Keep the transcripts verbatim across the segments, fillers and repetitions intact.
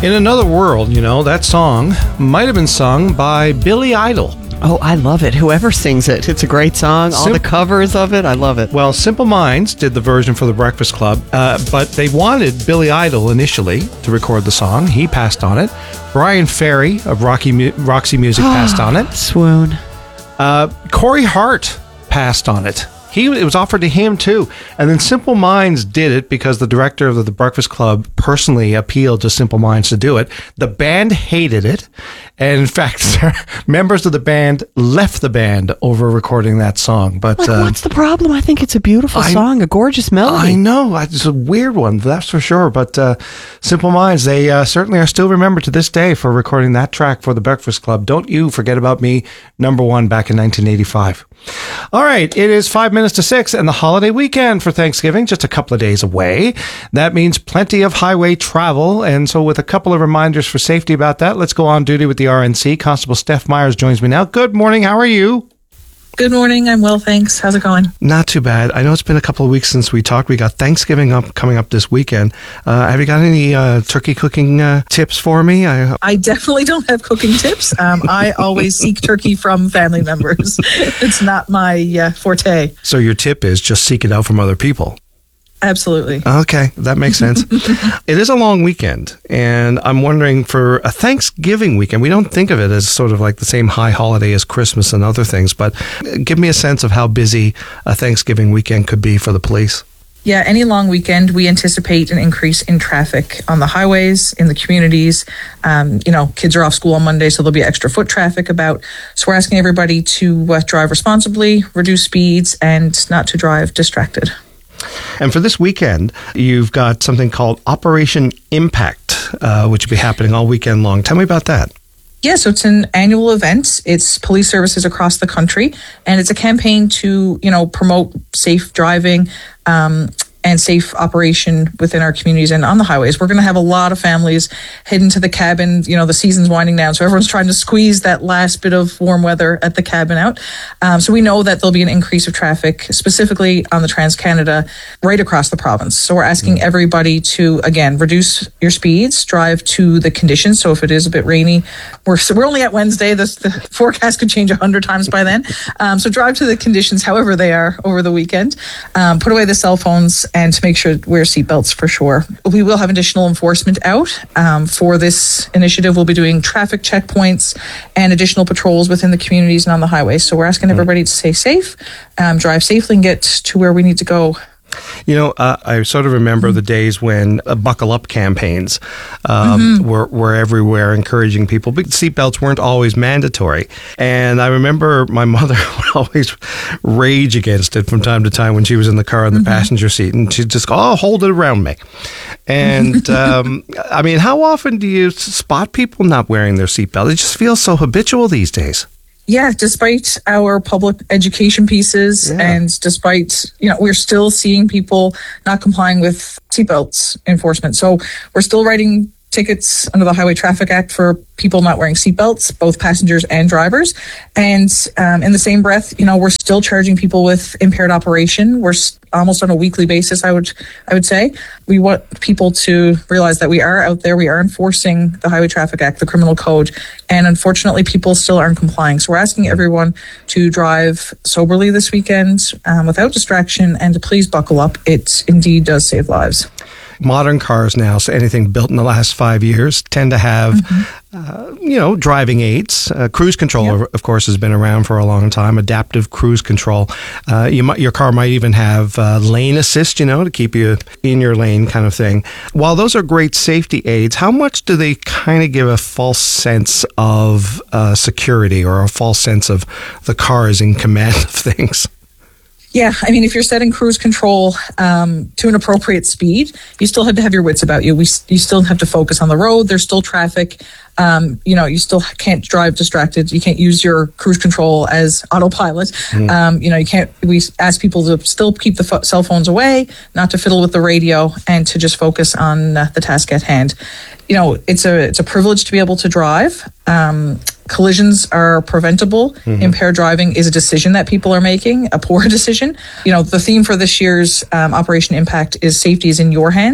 In Another World, you know, that song might have been sung by Billy Idol. Oh, I love it. Whoever sings it. It's a great song. All Sim- the covers of it. I love it. Well, Simple Minds did the version for the Breakfast Club, uh, but they wanted Billy Idol initially to record the song. He passed on it. Brian Ferry of Rocky Mu- Roxy Music passed on it. Swoon. Uh, Corey Hart passed on it. He it was offered to him too, and then Simple Minds did it because the director of the, the Breakfast Club personally appealed to Simple Minds to do it. The band hated it, and in fact, members of the band left the band over recording that song. But Like, uh, what's the problem? I think it's a beautiful I- song, a gorgeous melody. I know it's a weird one, that's for sure. But uh, Simple Minds, they uh, certainly are still remembered to this day for recording that track for the Breakfast Club. Don't You Forget About Me, number one back in nineteen eighty-five. All right, it is five minutes to six, and the holiday weekend for Thanksgiving just a couple of days away. That means plenty of highway travel, and so with a couple of reminders for safety about that, let's go on duty with the R N C. Constable Steph Myers joins me now. Good morning. How are you? Good morning. I'm well, thanks. How's it going? Not too bad. I know it's been a couple of weeks since we talked. We got Thanksgiving up coming up this weekend. Uh, have you got any uh, turkey cooking uh, tips for me? I, I definitely don't have cooking tips. Um, I always seek turkey from family members. It's not my uh, forte. so your tip is just seek it out from other people. Absolutely. Okay, that makes sense. It is a long weekend, and I'm wondering for a Thanksgiving weekend, we don't think of it as sort of like the same high holiday as Christmas and other things, but give me a sense of how busy a Thanksgiving weekend could be for the police. Yeah, any long weekend, we anticipate an increase in traffic on the highways, in the communities. Um, you know, kids are off school on Monday, so there'll be extra foot traffic about. So we're asking everybody to uh, drive responsibly, reduce speeds, and not to drive distracted. And for this weekend, you've got something called Operation Impact, uh, which will be happening all weekend long. Tell me about that. Yeah, so it's an annual event. It's police services across the country, and it's a campaign to, you know, promote safe driving um, and safe operation within our communities and on the highways. We're going to have a lot of families heading to the cabin. You know, the season's winding down, so everyone's trying to squeeze that last bit of warm weather at the cabin out. Um, so we know that there'll be an increase of traffic, specifically on the Trans-Canada, right across the province. So we're asking mm. everybody to, again, reduce your speeds, drive to the conditions. So if it is a bit rainy, we're so we're only at Wednesday. This, the forecast could change a hundred times by then. Um, so drive to the conditions, however they are, over the weekend. Um, put away the cell phones, and to make sure wear seatbelts for sure. We will have additional enforcement out um, for this initiative. We'll be doing traffic checkpoints and additional patrols within the communities and on the highways. So we're asking everybody to stay safe, um, drive safely, and get to where we need to go. You know, uh, I sort of remember the days when uh, buckle up campaigns um, mm-hmm. were, were everywhere, encouraging people. But seatbelts weren't always mandatory. And I remember my mother would always rage against it from time to time when she was in the car in the mm-hmm. passenger seat. And she'd just go, oh, hold it around me. And um, I mean, how often do you spot people not wearing their seatbelt? It just feels so habitual these days. Yeah, despite our public education pieces yeah. and despite, you know, we're still seeing people not complying with seatbelts enforcement. So we're still writing tickets under the Highway Traffic Act for people not wearing seatbelts, both passengers and drivers. And um, in the same breath, you know, we're still charging people with impaired operation. We're almost on a weekly basis, I would I would say. We want people to realize that we are out there, we are enforcing the Highway Traffic Act, the criminal code, and unfortunately people still aren't complying. So we're asking everyone to drive soberly this weekend um, without distraction, and to please buckle up. It indeed does save lives. Modern cars now, so anything built in the last five years, tend to have, mm-hmm. uh, you know, driving aids. Uh, cruise control, yep. of course, has been around for a long time. Adaptive cruise control. Uh, you might, your car might even have uh, lane assist, you know, to keep you in your lane kind of thing. While those are great safety aids, how much do they kind of give a false sense of uh, security, or a false sense of the car is in command of things? Yeah, I mean, if you're setting cruise control um, to an appropriate speed, you still have to have your wits about you. We, you still have to focus on the road. There's still traffic. Um, you know, you still can't drive distracted. You can't use your cruise control as autopilot. Mm. Um, you know, you can't, we ask people to still keep the fo- cell phones away, not to fiddle with the radio, and to just focus on uh, the task at hand. You know, it's a, it's a privilege to be able to drive. Um, collisions are preventable. Mm-hmm. Impaired driving is a decision that people are making, a poor decision. You know, the theme for this year's um, Operation Impact is safety is in your hands.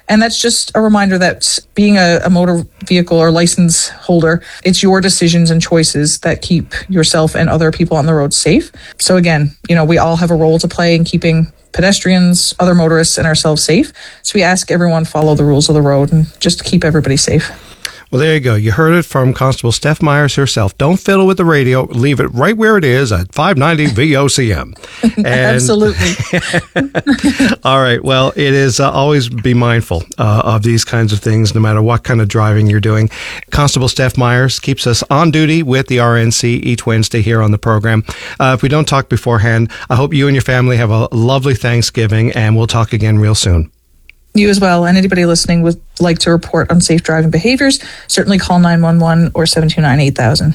And that's just a reminder that being a, a motor vehicle or license holder, it's your decisions and choices that keep yourself and other people on the road safe. So again, you know, we all have a role to play in keeping pedestrians, other motorists, and ourselves safe. So we ask everyone follow the rules of the road and just keep everybody safe. Well, there you go. You heard it from Constable Steph Myers herself. Don't fiddle with the radio. Leave it right where it is at five ninety V O C M. And Absolutely. all right. Well, it is uh, always be mindful uh, of these kinds of things, no matter what kind of driving you're doing. Constable Steph Myers keeps us on duty with the R N C each Wednesday here on the program. Uh, if we don't talk beforehand, I hope you and your family have a lovely Thanksgiving, and we'll talk again real soon. You as well, and anybody listening would like to report on safe driving behaviors, certainly call nine one one or seven two nine eight thousand.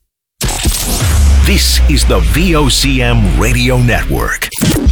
This is the V O C M Radio Network.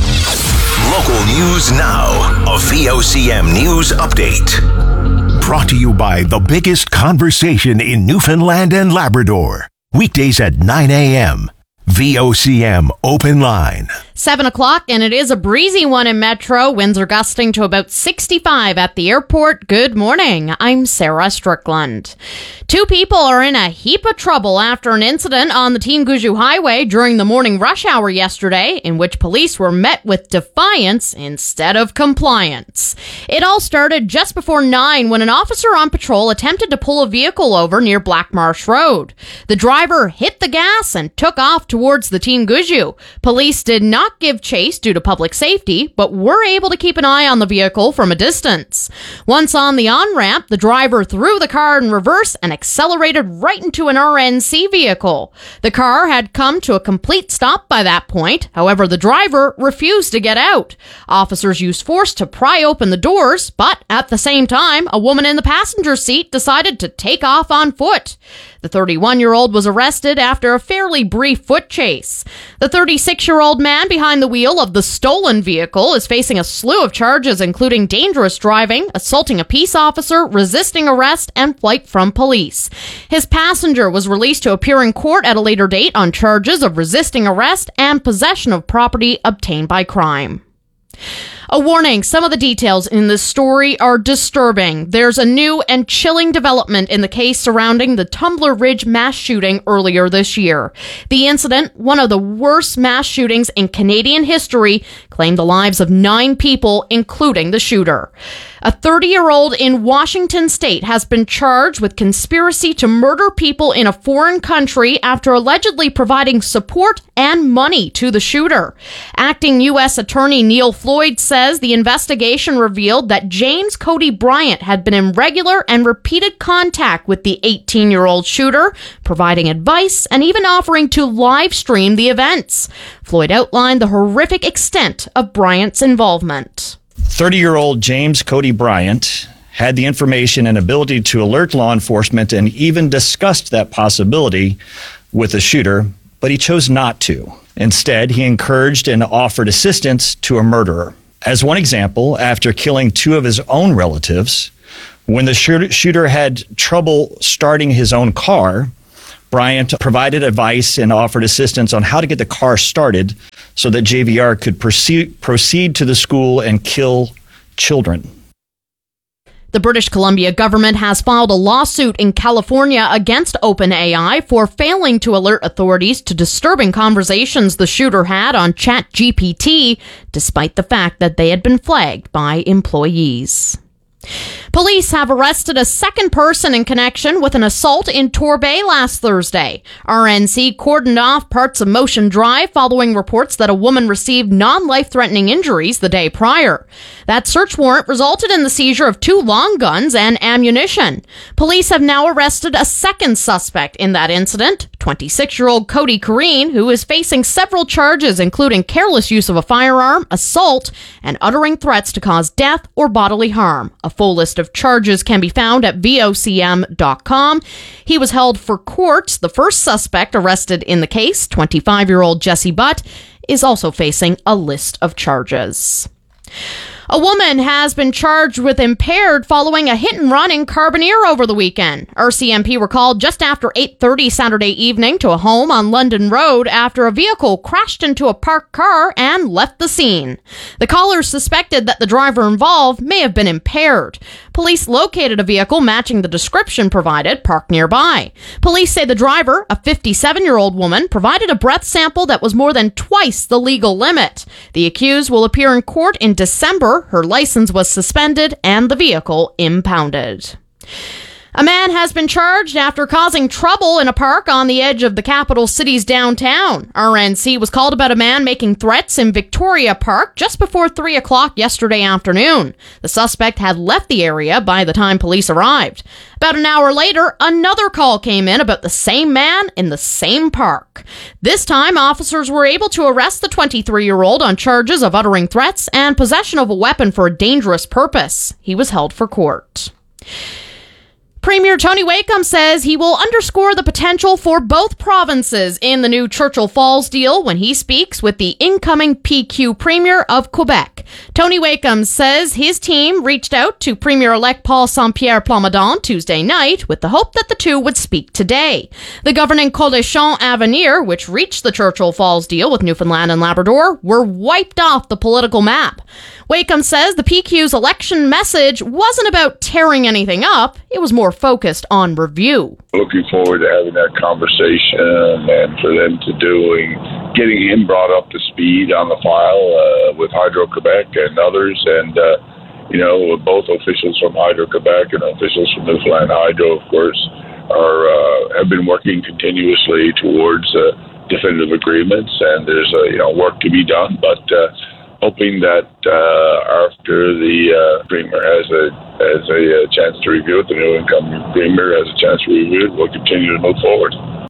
Local news now. A V O C M News Update. Brought to you by The Biggest Conversation in Newfoundland and Labrador. Weekdays at nine a.m. V O C M Open Line. Seven o'clock, and it is a breezy one in Metro. Winds are gusting to about sixty-five at the airport. Good morning. I'm Sarah Strickland. Two people are in a heap of trouble after an incident on the Team-Guju Highway during the morning rush hour yesterday, in which police were met with defiance instead of compliance. It all started just before nine when an officer on patrol attempted to pull a vehicle over near Black Marsh Road. The driver hit the gas and took off towards the Team-Guju. Police did not give chase due to public safety, but were able to keep an eye on the vehicle from a distance. Once on the on-ramp, the driver threw the car in reverse and accelerated right into an R N C vehicle. The car had come to a complete stop by that point. However, the driver refused to get out. Officers used force to pry open the doors, but at the same time, a woman in the passenger seat decided to take off on foot. The thirty-one-year-old was arrested after a fairly brief foot chase. The thirty-six-year-old man behind the wheel of the stolen vehicle is facing a slew of charges, including dangerous driving, assaulting a peace officer, resisting arrest, and flight from police. His passenger was released to appear in court at a later date on charges of resisting arrest and possession of property obtained by crime. A warning, some of the details in this story are disturbing. There's a new and chilling development in the case surrounding the Tumbler Ridge mass shooting earlier this year. The incident, one of the worst mass shootings in Canadian history, claimed the lives of nine people, including the shooter. A thirty-year-old in Washington state has been charged with conspiracy to murder people in a foreign country after allegedly providing support and money to the shooter. Acting U S Attorney Neil Floyd says the investigation revealed that James Cody Bryant had been in regular and repeated contact with the eighteen-year-old shooter, providing advice and even offering to live stream the events. Floyd outlined the horrific extent of Bryant's involvement. thirty-year-old James Cody Bryant had the information and ability to alert law enforcement and even discussed that possibility with the shooter, but he chose not to. Instead, he encouraged and offered assistance to a murderer. As one example, after killing two of his own relatives, when the shooter had trouble starting his own car, Bryant provided advice and offered assistance on how to get the car started so that J V R could proceed, proceed to the school and kill children. The British Columbia government has filed a lawsuit in California against OpenAI for failing to alert authorities to disturbing conversations the shooter had on ChatGPT, despite the fact that they had been flagged by employees. Police have arrested a second person in connection with an assault in Torbay last Thursday. R N C cordoned off parts of Motion Drive following reports that a woman received non-life-threatening injuries the day prior. That search warrant resulted in the seizure of two long guns and ammunition. Police have now arrested a second suspect in that incident, twenty-six-year-old Cody Kareen, who is facing several charges including careless use of a firearm, assault, and uttering threats to cause death or bodily harm. A full list of charges can be found at V O C M dot com. He was held for court. The first suspect arrested in the case, twenty-five-year-old Jesse Butt, is also facing a list of charges. A woman has been charged with impaired following a hit and run in Carbonear over the weekend. R C M P were called just after eight thirty Saturday evening to a home on London Road after a vehicle crashed into a parked car and left the scene. The callers suspected that the driver involved may have been impaired. Police located a vehicle matching the description provided parked nearby. Police say the driver, a fifty-seven-year-old woman, provided a breath sample that was more than twice the legal limit. The accused will appear in court in December. Her license was suspended and the vehicle impounded. A man has been charged after causing trouble in a park on the edge of the capital city's downtown. R N C was called about a man making threats in Victoria Park just before three o'clock yesterday afternoon. The suspect had left the area by the time police arrived. About an hour later, another call came in about the same man in the same park. This time, officers were able to arrest the twenty-three-year-old on charges of uttering threats and possession of a weapon for a dangerous purpose. He was held for court. Premier Tony Wakeham says he will underscore the potential for both provinces in the new Churchill Falls deal when he speaks with the incoming P Q Premier of Quebec. Tony Wakeham says his team reached out to Premier-elect Paul Saint-Pierre Plamondon Tuesday night with the hope that the two would speak today. The governing Coalition Avenir, which reached the Churchill Falls deal with Newfoundland and Labrador, were wiped off the political map. Wakeham says the P Q's election message wasn't about tearing anything up, it was more focused on review. Looking forward to having that conversation and for them to doing, getting him brought up to speed on the file uh, with Hydro-Quebec and others, and uh, you know, both officials from Hydro-Quebec and officials from Newfoundland Hydro, of course, are uh, have been working continuously towards uh, definitive agreements, and there's uh, you know work to be done, but. Uh, hoping that uh, after the uh, Premier has a has a, a chance to review it, the new incoming Premier has a chance to review it, we'll continue to move forward.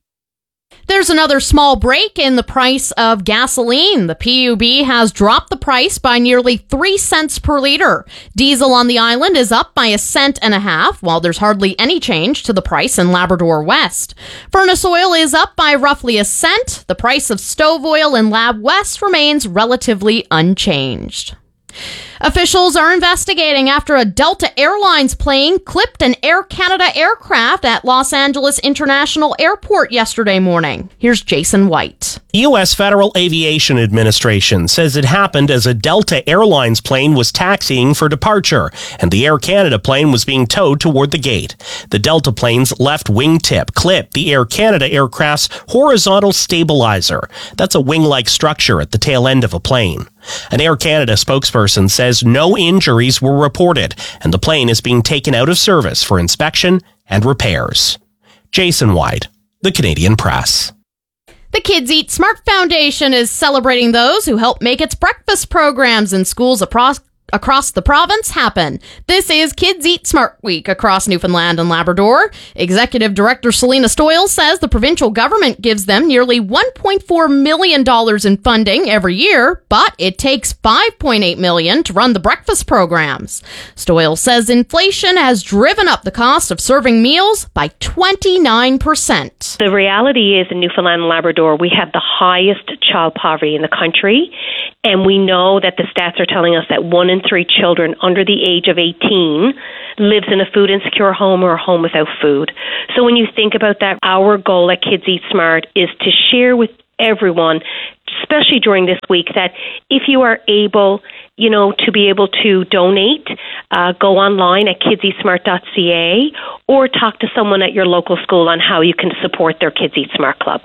There's another small break in the price of gasoline. The P U B has dropped the price by nearly three cents per liter. Diesel on the island is up by a cent and a half, while there's hardly any change to the price in Labrador West. Furnace oil is up by roughly a cent. The price of stove oil in Lab West remains relatively unchanged. Officials are investigating after a Delta Airlines plane clipped an Air Canada aircraft at Los Angeles International Airport yesterday morning. Here's Jason White. The U S Federal Aviation Administration says it happened as a Delta Airlines plane was taxiing for departure, and the Air Canada plane was being towed toward the gate. The Delta plane's left wingtip clipped the Air Canada aircraft's horizontal stabilizer. That's a wing-like structure at the tail end of a plane. An Air Canada spokesperson says no injuries were reported, and the plane is being taken out of service for inspection and repairs. Jason White, The Canadian Press. The Kids Eat Smart Foundation is celebrating those who help make its breakfast programs in schools across across the province happen. This is Kids Eat Smart Week across Newfoundland and Labrador. Executive Director Selena Stoyle says the provincial government gives them nearly one point four million dollars in funding every year, but it takes five point eight million dollars to run the breakfast programs. Stoyle says inflation has driven up the cost of serving meals by twenty-nine percent. The reality is in Newfoundland and Labrador, we have the highest child poverty in the country. And we know that the stats are telling us that one in three children under the age of eighteen lives in a food insecure home or a home without food. So when you think about that, our goal at Kids Eat Smart is to share with everyone, especially during this week, that if you are able, you know, to be able to donate, uh, go online at kids eat smart dot c a or talk to someone at your local school on how you can support their Kids Eat Smart Club.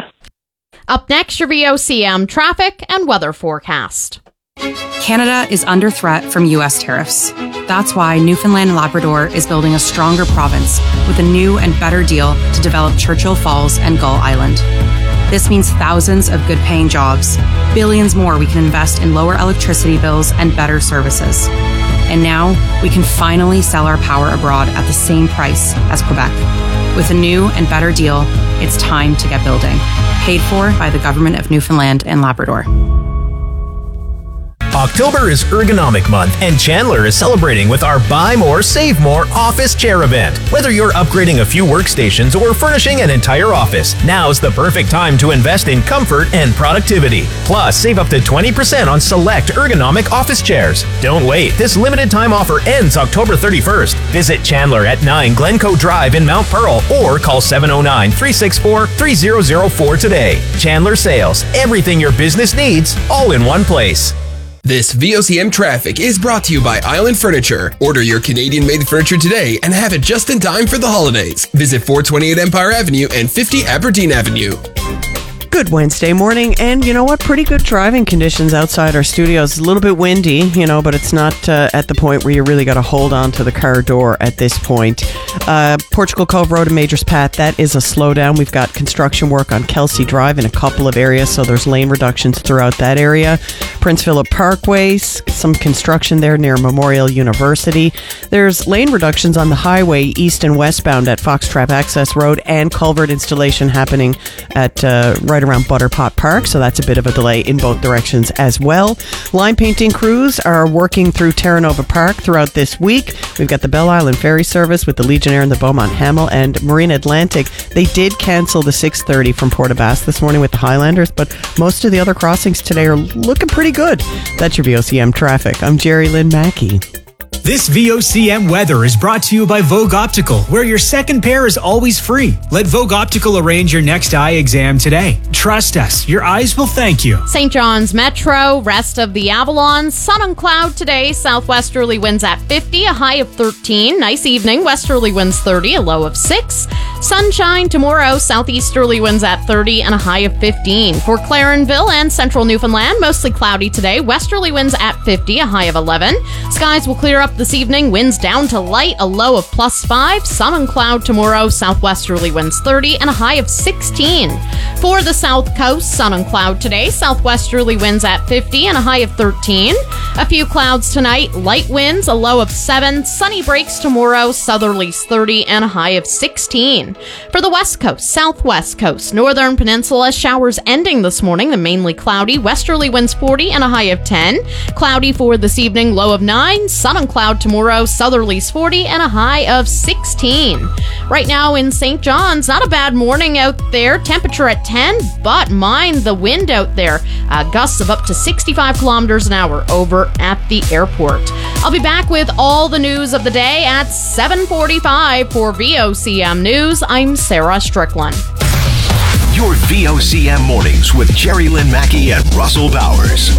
Up next, your V O C M traffic and weather forecast. Canada is under threat from U S tariffs. That's why Newfoundland and Labrador is building a stronger province with a new and better deal to develop Churchill Falls and Gull Island. This means thousands of good-paying jobs, billions more we can invest in lower electricity bills and better services. And now we can finally sell our power abroad at the same price as Quebec. With a new and better deal, it's time to get building. Paid for by the Government of Newfoundland and Labrador. October is Ergonomic Month, and Chandler is celebrating with our Buy More, Save More office chair event. Whether you're upgrading a few workstations or furnishing an entire office, now's the perfect time to invest in comfort and productivity. Plus, save up to twenty percent on select ergonomic office chairs. Don't wait. This limited time offer ends October thirty-first. Visit Chandler at nine Glencoe Drive in Mount Pearl or call seven oh nine, three six four, three oh oh four today. Chandler Sales. Everything your business needs, all in one place. This V O C M traffic is brought to you by Island Furniture. Order your Canadian-made furniture today and have it just in time for the holidays. Visit four twenty-eight Empire Avenue and fifty Aberdeen Avenue. Good Wednesday morning, and you know what? Pretty good driving conditions outside our studios. A little bit windy, you know, but it's not uh, at the point where you really got to hold on to the car door at this point. Uh, Portugal Cove Road and Majors Path, that is a slowdown. We've got construction work on Kelsey Drive in a couple of areas, so there's lane reductions throughout that area. Prince Philip Parkway, some construction there near Memorial University. There's lane reductions on the highway east and westbound at Foxtrap Access Road, and culvert installation happening at uh, right around Butterpot Park, so that's a bit of a delay in both directions as well. Line painting crews are working through Terra Nova Park throughout this week. We've got the Bell Island Ferry Service with the Legionnaire and the Beaumont Hamel, and Marine Atlantic. They did cancel the six thirty from Port aux Basques this morning with the Highlanders, but most of the other crossings today are looking pretty good. That's your V O C M traffic. I'm Jerry Lynn Mackey. This V O C M weather is brought to you by Vogue Optical, where your second pair is always free. Let Vogue Optical arrange your next eye exam today. Trust us, your eyes will thank you. Saint John's Metro, rest of the Avalon, sun and cloud today, southwesterly winds at fifty, a high of thirteen. Nice evening, westerly winds thirty, a low of six. Sunshine tomorrow, southeasterly winds at thirty and a high of fifteen. For Clarenville and central Newfoundland, mostly cloudy today, westerly winds at fifty, a high of eleven. Skies will clear up this evening, winds down to light, a low of plus five. Sun and cloud tomorrow, southwesterly winds thirty and a high of sixteen. For the south coast, sun and cloud today, southwesterly winds at fifty and a high of thirteen. A few clouds tonight, light winds, a low of seven. Sunny breaks tomorrow, southerlies thirty and a high of sixteen. For the west coast, southwest coast, northern peninsula, showers ending this morning, the mainly cloudy, westerly winds forty and a high of ten. Cloudy for this evening, low of nine. Sun and cloud tomorrow, southerlies forty and a high of sixteen. Right now in Saint John's, not a bad morning out there. Temperature at ten, but mind the wind out there. Uh, gusts of up to sixty-five kilometers an hour over at the airport. I'll be back with all the news of the day at seven forty-five for V O C M News. I'm Sarah Strickland. Your V O C M mornings with Jerry Lynn Mackey and Russell Bowers.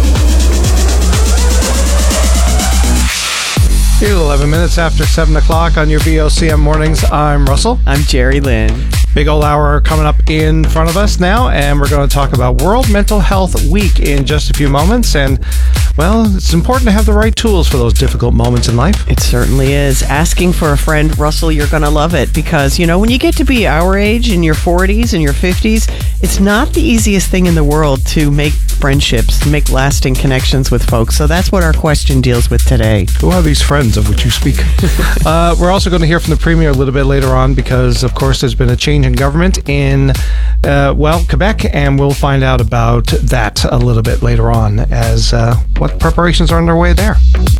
eleven minutes after seven o'clock on your V O C M mornings. I'm Russell. I'm Jerry Lynn. Big old hour coming up in front of us now, and we're going to talk about World Mental Health Week in just a few moments. And, well, it's important to have the right tools for those difficult moments in life. It certainly is. Asking for a friend, Russell, you're going to love it because, you know, when you get to be our age in your forties and your fifties, it's not the easiest thing in the world to make friendships, make lasting connections with folks. So that's what our question deals with today. Who are these friends of which you speak? uh, we're also going to hear from the Premier a little bit later on because, of course, there's been a change in government in, uh, well, Quebec, and we'll find out about that a little bit later on as uh, what preparations are underway there.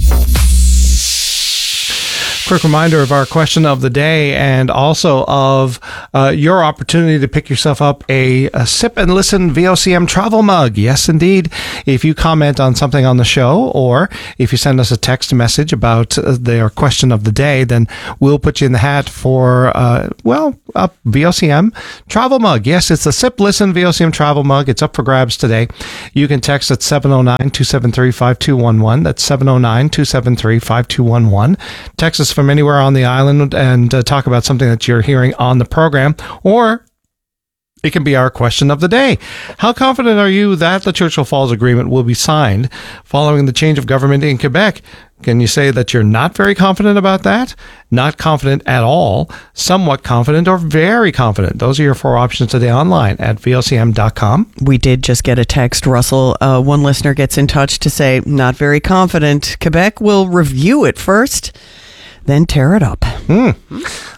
Quick reminder of our question of the day and also of uh, your opportunity to pick yourself up a, a Sip and Listen V O C M travel mug. Yes, indeed. If you comment on something on the show or if you send us a text message about uh, their question of the day, then we'll put you in the hat for, uh, well, a V O C M travel mug. Yes, it's a Sip Listen V O C M travel mug. It's up for grabs today. You can text at seven oh nine, two seven three, five two one one. That's seven oh nine, two seven three, five two one one. Text us from anywhere on the island and uh, talk about something that you're hearing on the program, or it can be our question of the day. How confident are you that the Churchill Falls Agreement will be signed following the change of government in Quebec? Can you say that you're not very confident about that? Not confident at all, somewhat confident, or very confident? Those are your four options today online at V O C M dot com. We did just get a text, Russell. Uh, one listener gets in touch to say, not very confident. Quebec will review it first, then tear it up. Hmm.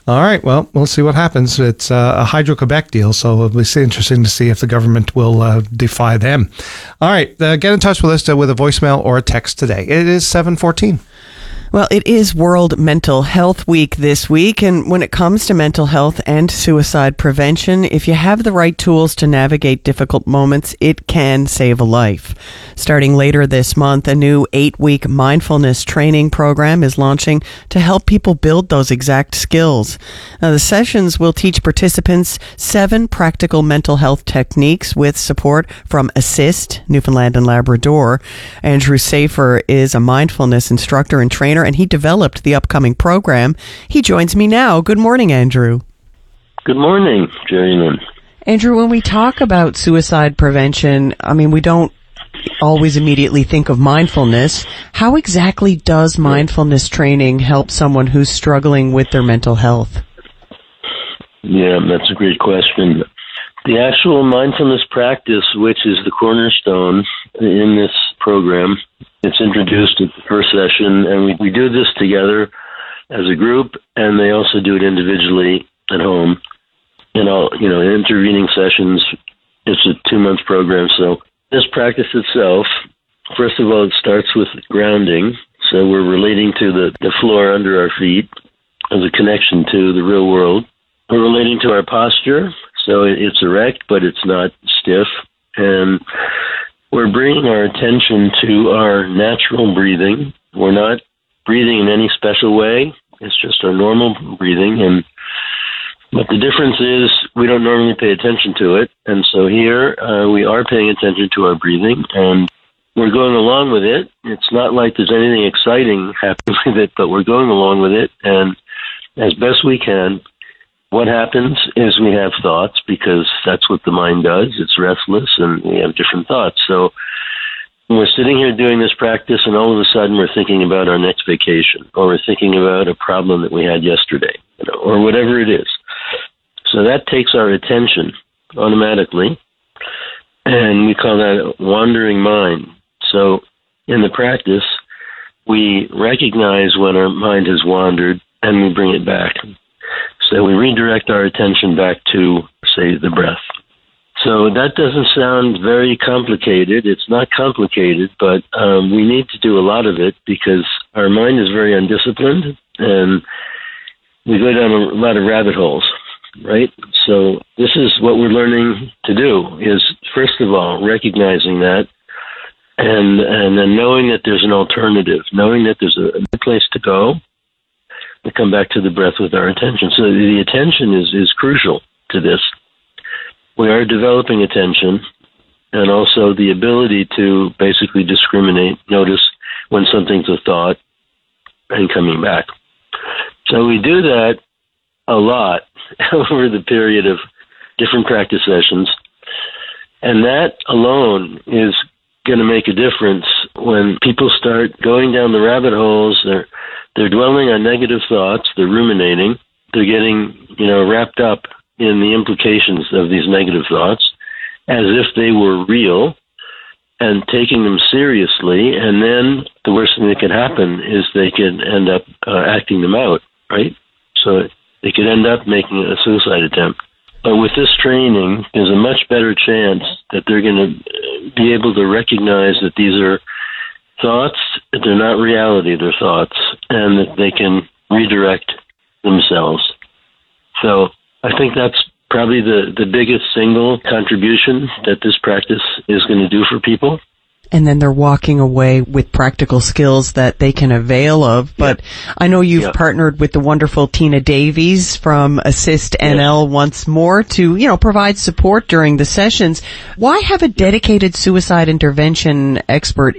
All right. Well, we'll see what happens. It's uh, a Hydro-Quebec deal, so it'll be interesting to see if the government will uh, defy them. All right. Uh, get in touch with us uh, with a voicemail or a text today. It is seven fourteen. Well, it is World Mental Health Week this week, and when it comes to mental health and suicide prevention, if you have the right tools to navigate difficult moments, it can save a life. Starting later this month, a new eight-week mindfulness training program is launching to help people build those exact skills. Now, the sessions will teach participants seven practical mental health techniques with support from Assist, Newfoundland and Labrador. Andrew Safer is a mindfulness instructor and trainer, and he developed the upcoming program. He joins me now. Good morning, Andrew. Good morning, Jerry Lynn. Andrew, when we talk about suicide prevention, I mean, we don't always immediately think of mindfulness. How exactly does mindfulness training help someone who's struggling with their mental health? Yeah, that's a great question. The actual mindfulness practice, which is the cornerstone in this program, it's introduced at the first session, and we, we do this together as a group, and they also do it individually at home. In all, you know, intervening sessions, it's a two-month program. So this practice itself, first of all, it starts with grounding. So we're relating to the, the floor under our feet as a connection to the real world. We're relating to our posture. So it's erect, but it's not stiff. And we're bringing our attention to our natural breathing. We're not breathing in any special way. It's just our normal breathing. And but the difference is we don't normally pay attention to it. And so here uh, we are paying attention to our breathing, and we're going along with it. It's not like there's anything exciting happening with it, but we're going along with it. And as best we can, what happens is we have thoughts, because that's what the mind does. It's restless, and we have different thoughts. So when we're sitting here doing this practice, and all of a sudden we're thinking about our next vacation, or we're thinking about a problem that we had yesterday, you know, or whatever it is. So that takes our attention automatically, and we call that a wandering mind. So in the practice, we recognize when our mind has wandered, and we bring it back. So we redirect our attention back to, say, the breath. So that doesn't sound very complicated. It's not complicated, but um, we need to do a lot of it because our mind is very undisciplined, and we go down a lot of rabbit holes, right? So this is what we're learning to do, is first of all, recognizing that, and and then knowing that there's an alternative, knowing that there's a, a place to go. We come back to the breath with our attention. So the attention is, is crucial to this. We are developing attention, and also the ability to basically discriminate, notice when something's a thought, and coming back. So we do that a lot over the period of different practice sessions, and that alone is going to make a difference when people start going down the rabbit holes. They're they're dwelling on negative thoughts. They're ruminating. They're getting, you know, wrapped up in the implications of these negative thoughts as if they were real, and taking them seriously. And then the worst thing that could happen is they could end up uh, acting them out, right? So they could end up making a suicide attempt. But with this training, there's a much better chance that they're going to be able to recognize that these are thoughts, that they're not reality, they're thoughts, and that they can redirect themselves. So I think that's probably the, the biggest single contribution that this practice is going to do for people. And then they're walking away with practical skills that they can avail of. But yeah. I know you've yeah. partnered with the wonderful Tina Davies from Assist N L yeah. once more to, you know, provide support during the sessions. Why have a dedicated suicide intervention expert